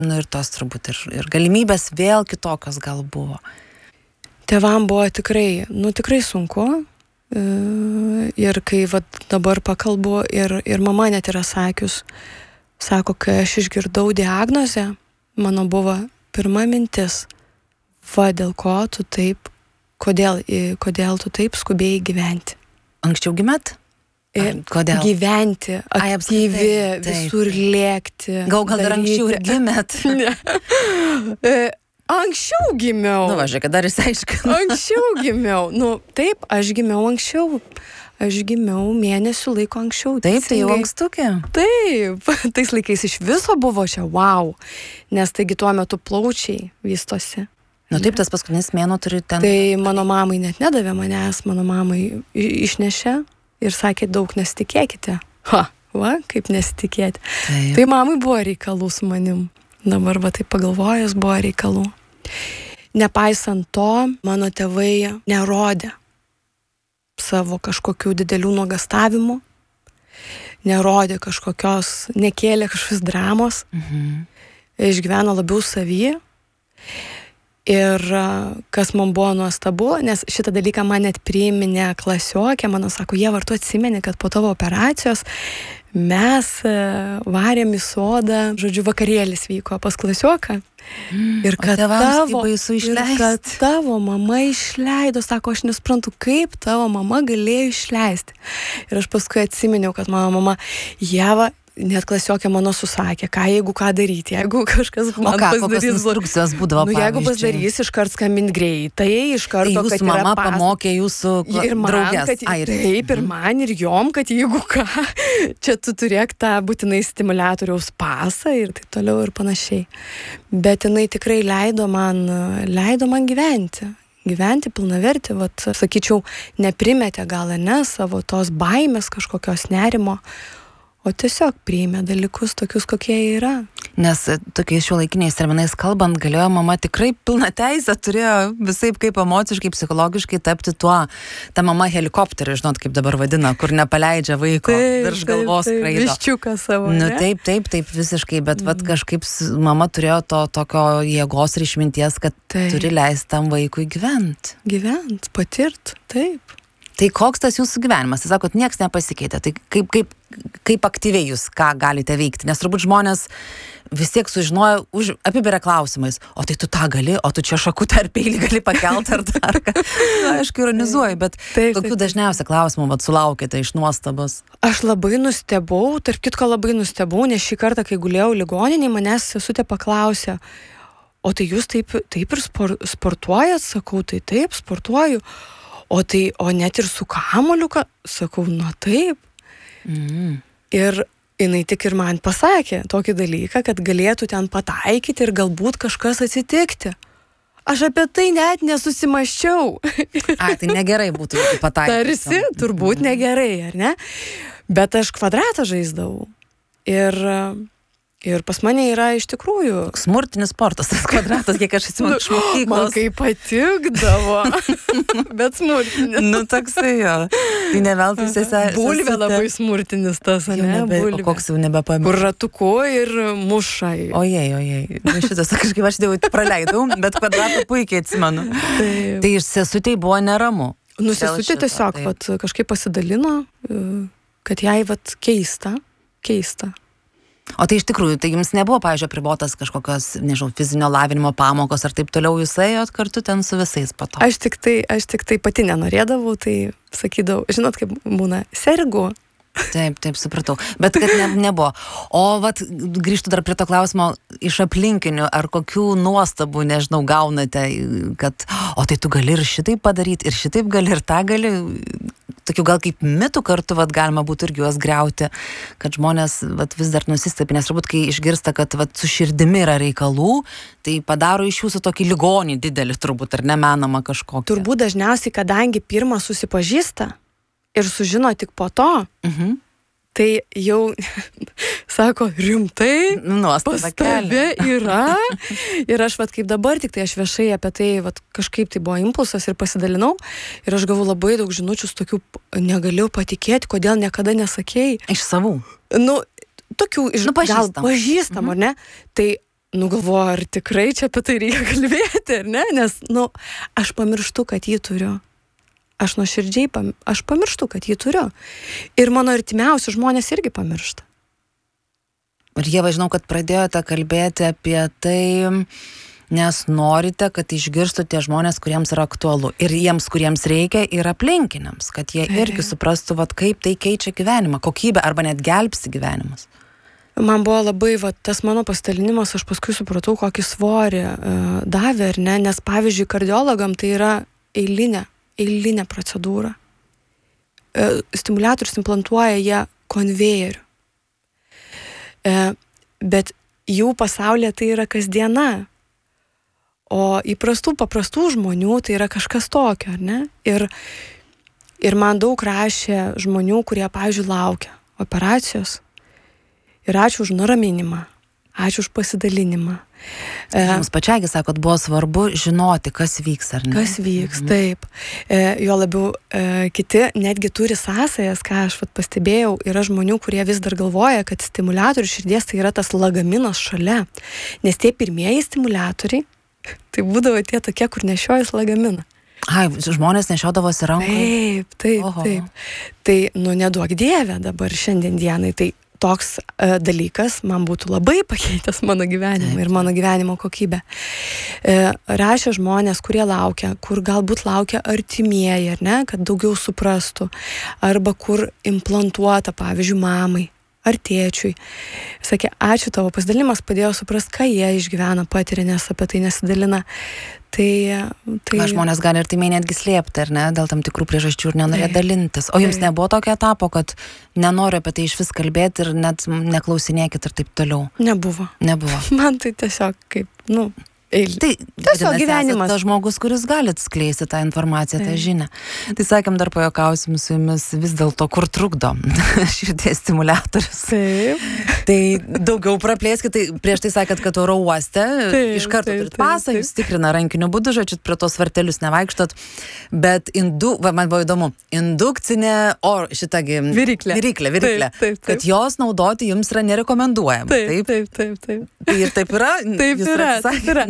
Nu ir tos turbūt ir galimybės vėl kitokios gal buvo. Tėvam buvo tikrai sunku. Ir kai dabar pakalbu ir mama net yra sakius, sako, kai aš išgirdau diagnozę, mano buvo pirma mintis, dėl ko tu taip, kodėl tu taip skubėjai gyventi. Anksčiau gimėt? Kodėl? Gyventi, aktyvi, visur lėkti. Gal dar anksčiau ir gimėt? Anksčiau gimiau. Nu, važiuok, dar jis aiškina. Anksčiau gimiau. Nu, taip, aš gimiau anksčiau. Aš gimiau mėnesių laiko anksčiau. Taip, tai jau ankstukė. Taip, tais laikais iš viso buvo čia, wow. Nes taigi tuo metu plaučiai vystosi. Nu taip, tas paskutinis mėnuo turi ten. Tai mano mamai net nedavė manęs, mano mamai išnešė ir sakė, daug nesitikėkite. Kaip nesitikėti. Taip. Tai mamai buvo reikalų su manim. Dabar taip pagalvojus, buvo reikalų. Nepaisant to, mano tėvai nerodė savo kažkokių didelių nuogastavimų, nekėlė kažkokios dramos, išgyveno labiau savyje. Ir kas man buvo nuostabu, nes šitą dalyką man net priiminė klasiokė, mano sako, Ieva, ar tu atsimeni, kad po tavo operacijos mes varėm į sodą, žodžiu, vakarėlis vyko pas klasioką. Ir kad tavo mama išleido, sako, aš nesprantu, kaip tavo mama galėjo išleisti. Ir aš paskui atsiminiau, kad mano mama, Ieva, net klasiokė mano susakė, jeigu ką daryti, jeigu kažkas man pasidarys. Kokios instrukcijos būdavo, pavyzdžiui? Jeigu pasidarys, iškart skambint greitai, iš karto, kad mama pamokė jūsų draugės. Taip, ir man, ir jom, kad jeigu ką, čia tu turėk tą būtinai stimuliatoriaus pasą ir taip toliau ir panašiai. Bet jinai tikrai leido man gyventi pilnavertį, sakyčiau, neprimetė gal, savo tos baimės kažkokios nerimo, o tiesiog priėmė dalykus tokius, kokie jie yra. Nes tokiais šiuolaikiniais terminais kalbant, galėjo mama tikrai pilną teisę, turėjo visaip kaip emociškai, psichologiškai tapti ta mama helikopteriu, žinot, kaip dabar vadina, kur nepaleidžia vaiko virš galvos skraido. Viščiuką savo. Nu taip, visiškai, bet kažkaip mama turėjo tokio jėgos ir išminties, kad turi leisti tam vaikui gyventi. Gyventi, patirt, taip. Tai koks tas jūsų gyvenimas? Jūs sakot, nieks nepasikeitė. Tai kaip aktyviai jūs ką galite veikti? Nes turbūt žmonės vis tiek sužinojo, apiberia klausimais. O tai tu tą gali, o tu čia šakutę ar peilį gali pakelti ar dar ką. Aišku, ironizuoju, bet tokių dažniausia klausimų sulaukėte iš nuostabos. Aš labai nustebau, tarp kitko labai nustebau, nes šį kartą, kai gulėjau ligoninėj, manęs sesutė paklausė, o tai jūs taip ir sportuojat? Sakau, tai taip, sportuoju. O net ir su kamuoliuka, sakau, taip. Ir jinai tik ir man pasakė tokį dalyką, kad galėtų ten pataikyti ir galbūt kažkas atsitikti. Aš apie tai net nesusimasčiau. Tai negerai būtų pataikyti. Tarsi, turbūt negerai, ar ne? Bet aš kvadratą žaisdavau. Ir pas mane yra iš tikrųjų... Smurtinis sportas, tas kvadratas, kiek aš atsimenu iš mokyklos. Man kaip patikdavo, bet smurtinis. Toksai jo. Tai neveltui sesė... Bulvė labai smurtinis tas, ne? O koks jau nebepamė. Kur ratuku ir mušai. Ojei. Šitas kažkaip aš jau praleidau, bet kvadratą puikiai atsimenu. Tai iš sesutei buvo neramu. Sesutė tiesiog kažkaip pasidalino, kad jai keista. O tai iš tikrųjų, tai jums nebuvo, pavyzdžiui, apribotas kažkokios, nežinau, fizinio lavinimo pamokos ar taip toliau, jūs ėjot kartu ten su visais po to? Aš tik tai pati nenorėdavau, tai sakydavau, žinot, kaip būna, sergu. Taip, supratau. Bet kad nebuvo. O grįžtu dar prie to klausimo iš aplinkinių, ar kokių nuostabų, nežinau, gaunate, kad, o tai tu gali ir šitaip padaryti, ir šitaip gali, ir tą gali. Tokių gal kaip mitų kartu galima būtų irgi juos griauti, kad žmonės vis dar nusistepi, nes turbūt, kai išgirsta, kad su širdimi yra reikalų, tai padaro iš jūsų tokį ligonį didelį turbūt, ar nemenamą kažkokį. Turbūt dažniausiai, kadangi pirmą susipažįsta ir sužino tik po to, tai jau, sako, rimtai, pas tave yra. Ir aš kaip dabar, tik tai aš viešai apie tai, kažkaip tai buvo impulsas ir pasidalinau. Ir aš gavau labai daug žinučių tokių, negalėjau patikėti, kodėl niekada nesakėjai. Iš savų? Tokių, gal pažįstam, ar ne? Tai galvoju, ar tikrai čia apie tai reikia kalbėti, ar ne? Nes, aš pamirštu, kad jį turiu. Aš nuoširdžiai aš pamirštu, kad jį turiu. Ir mano artimiausi žmonės irgi pamiršta. Ir Ieva, žinau, kad pradėjote kalbėti apie tai, nes norite, kad išgirstų tie žmonės, kuriems yra aktualu. Ir jiems, kuriems reikia, ir aplinkiniams. Kad jie irgi suprastų, kaip tai keičia gyvenimą, kokybę arba net gelbsti gyvenimus. Man buvo labai, tas mano pasidalinimas, aš paskui supratau, kokį svorį davė, ar ne, nes pavyzdžiui, kardiologam tai yra eilinė procedūra. Stimuliatorius implantuoja jie konvejeriu. Bet jų pasaulyje tai yra kasdiena. O paprastų žmonių tai yra kažkas tokio, ar ne? Ir man daug rašė žmonių, kurie, pavyzdžiui, laukia operacijos. Ir ačiū už nuraminimą, ačiū už pasidalinimą. Jums pačiagi, sakot, buvo svarbu žinoti, kas vyks, ar ne? Kas vyks, taip. Jo labiau kiti netgi turi sąsajas, ką aš pastebėjau, yra žmonių, kurie vis dar galvoja, kad stimuliatorių širdies tai yra tas lagaminas šalia. Nes tie pirmieji stimuliatoriai, tai būdavo tie tokie, kur nešiojas lagaminą. Žmonės nešiodavosi rankoje. Taip. Tai, neduok Dieve dabar šiandien dienai, tai toks dalykas man būtų labai pakeitęs mano gyvenimą ir mano gyvenimo kokybę. Rašė žmonės, kurie laukia, kur galbūt laukia artimieji, ar ne, kad daugiau suprastų, arba kur implantuota, pavyzdžiui, mamai ar tėčiui. Sakė, ačiū, tavo pasidalimas padėjo suprasti, ką jie išgyvena, patiria, nes apie tai nesidalina. Tai žmonės gali ir tai netgi slėpti, ar ne, dėl tam tikrų priežasčių ir nenorėjo dalintis. O jums nebuvo tokio etapo, kad nenoriu apie tai iš vis kalbėti ir net neklausinėkit ir taip toliau? Nebuvo. Man tai tiesiog kaip, Tai tiesiog gyvenimas. Tas žmogus, kuris gali atskleisti tą informaciją, tą žinią. Tai sakėm, dar pajuokausim su jumis vis dėlto, kur trukdo širdies stimuliatorius. Taip. Tai daugiau praplėskit, tai prieš tai sakėt, kad oro uoste iš karto turit pasą, jūs tikrina rankiniu būdu, žodžiu, prie tos vartelius nevaikštot, bet man buvo įdomu, indukcinė viryklė, taip. Kad jos naudoti jums yra nerekomenduojama. Taip. Tai ir taip yra? Taip yra.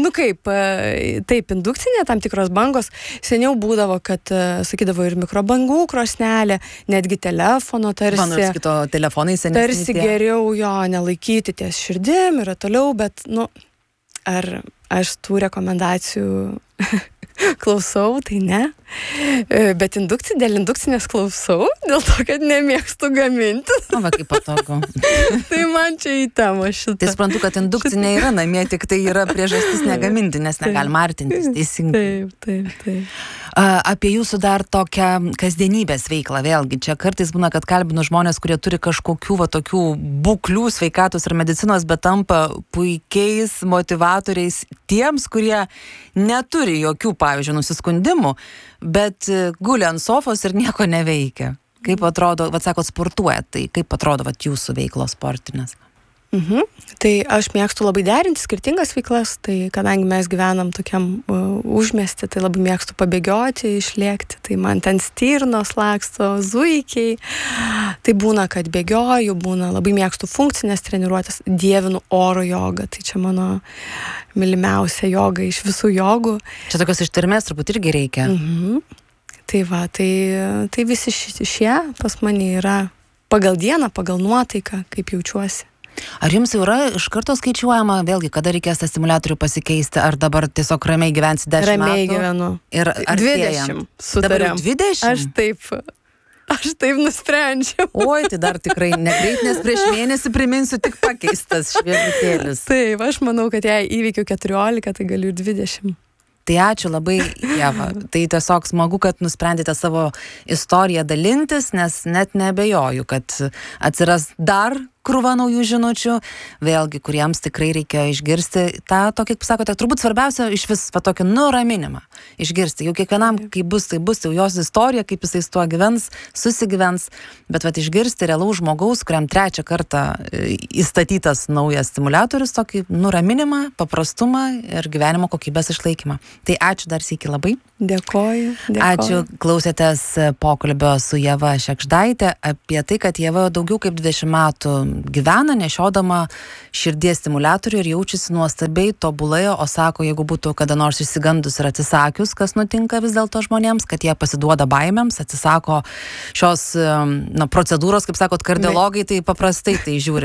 Taip, indukcinė, tam tikros bangos. Seniau būdavo, kad, sakydavo, ir mikrobangų krosnelė, netgi telefono tarsi. Mano ir kito telefonai senesni. Tarsi geriau jo nelaikyti ties širdim ir toliau, bet, ar aš tų rekomendacijų klausau, tai ne. Bet dėl indukcinės klausau, dėl to, kad nemėgstu gaminti. Va, kaip patogu. Tai man čia į temą šitą. Tai suprantu, kad indukcinė yra namie, tik tai yra priežastis negaminti, nes negalima artintis teisingai. Taip. Apie jūsų dar tokią kasdienybės veiklą, vėlgi, čia kartais būna, kad kalbinu žmonės, kurie turi kažkokių tokių būklių sveikatos ir medicinos, bet tampa puikiais motivatoriais tiems, kurie neturi jokių, pavyzdžiui, nusiskundimų, bet guli ant sofos ir nieko neveikia. Kaip atrodo, sakot, sportuojat, tai kaip atrodo jūsų veiklos sportinės? Tai aš mėgstu labai derinti skirtingas veiklas, tai kadangi mes gyvenam tokiam užmiesty, tai labai mėgstu pabėgioti, išlėkti, tai man ten stirnos laksto, zuikiai, tai būna, kad bėgioju, labai mėgstu funkcinės treniruotės, dievinu oro jogą, tai čia mano mylimiausia joga iš visų jogų. Čia tokios ištvermės turbūt irgi reikia. Tai tai visi šie pas mane yra pagal dieną, pagal nuotaiką, kaip jaučiuosi. Ar jums jau yra iš karto skaičiuojama, vėlgi, kada reikės tą stimuliatorių pasikeisti, ar dabar tiesiog ramiai gyvensi 10 metų? Ramiai gyvenu. Ir 20 sutarėm. Dabar 20? Aš taip nusprendžiau. Oi, tai dar tikrai negreit, nes prieš mėnesį priminsiu tik pakeistas šviežutėlis. Taip, aš manau, kad jei įveikiau 14, tai galiu 20. Tai ačiū labai, Ieva. Tai tiesiog smagu, kad nusprendėte savo istoriją dalintis, nes net neabejoju, kad atsiras dar krūva naujų žinučių, vėlgi, kuriems tikrai reikėjo išgirsti tą, kaip sakote, turbūt svarbiausia iš vis tokį nuraminimą. išgirsti. Jau kiekvienam, kai bus, tai bus jau jos istorija, kaip jisai su tuo gyvens, susigyvens, bet vat išgirsti realaus žmogaus, kuriam 3 kartą įstatytas naujas stimuliatorius, tokį nuraminimą, paprastumą ir gyvenimo kokybės išlaikymą. Tai ačiū dar sykį labai. Dėkoju. Ačiū, klausėtės pokalbio su Ieva Šekšdaitė apie tai, kad Ieva daugiau kaip 20 metų gyvena, nešiodama širdies stimuliatorių ir jaučiasi nuostabiai, tobulai, o sako, jeigu būtų kada nors išsigandus ir atsisakius, kas nutinka vis dėlto žmonėms, kad jie pasiduoda baimėms, atsisako šios procedūros, kaip sakot, kardiologai, tai paprastai tai žiūri.